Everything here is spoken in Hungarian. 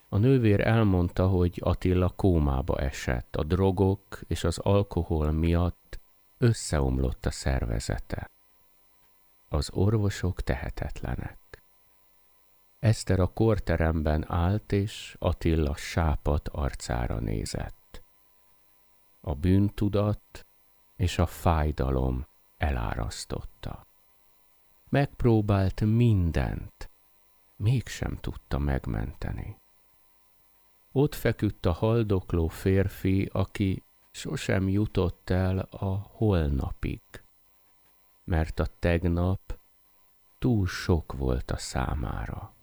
A nővér elmondta, hogy Attila kómába esett, a drogok és az alkohol miatt összeomlott a szervezete. Az orvosok tehetetlenek. Eszter a korteremben állt, és Attila sápadt arcára nézett. A bűntudat és a fájdalom elárasztotta. Megpróbált mindent, mégsem tudta megmenteni. Ott feküdt a haldokló férfi, aki sosem jutott el a holnapig, mert a tegnap túl sok volt a számára.